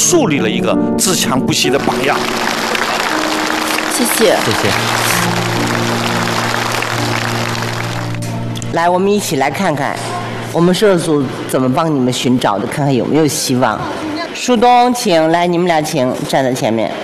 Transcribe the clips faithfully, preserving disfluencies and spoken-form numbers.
树立了一个自强不息的榜样。 谢谢， 谢谢。 来，我们一起来看看我们摄组怎么帮你们寻找的，看看有没有希望。树东，请来，你们俩请站在前面。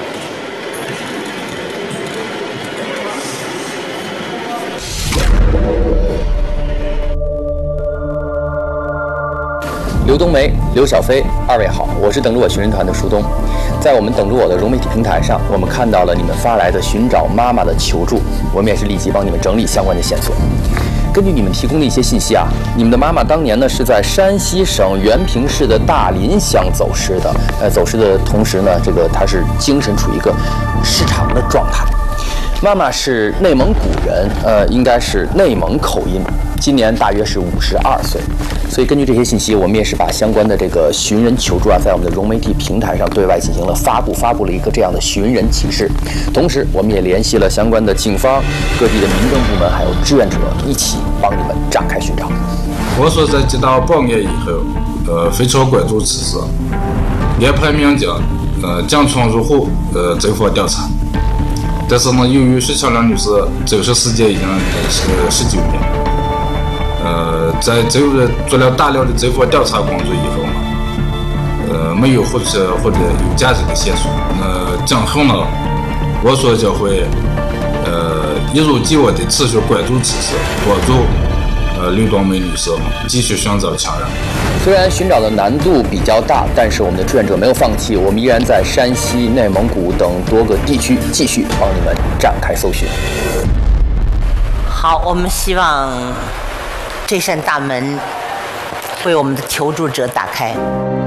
刘冬梅、刘小飞，二位好，我是等着我寻人团的舒东。在我们等着我的融媒体平台上，我们看到了你们发来的寻找妈妈的求助，我们也是立即帮你们整理相关的线索。根据你们提供的一些信息啊，你们的妈妈当年呢是在山西省原平市的大林乡走失的。呃，走失的同时呢，这个她是精神处于一个失常的状态。妈妈是内蒙古人，呃，应该是内蒙口音，今年大约是五十二岁。所以根据这些信息，我们也是把相关的这个寻人求助啊，在我们的融媒体平台上对外进行了发布，发布了一个这样的寻人启事。同时，我们也联系了相关的警方、各地的民政部门，还有志愿者，一起帮你们展开寻找。 我所在接到报案以后，呃，非常关注此事，安排民警呃进村入户，呃走访调查。但是呢，由于徐巧亮女士走失时间已经是十九年。呃，在走了做了大量的走访调查工作以后呢，呃，没有获取或者有价值的线索。那今后呢，我所将会呃一如既往的持续关注此事，帮助呃刘冬梅女士继续寻找强人。 虽然寻找的难度比较大，但是我们的志愿者没有放弃，我们依然在山西、内蒙古等多个地区继续帮你们展开搜寻。 好，我们希望这扇大门为我们的求助者打开。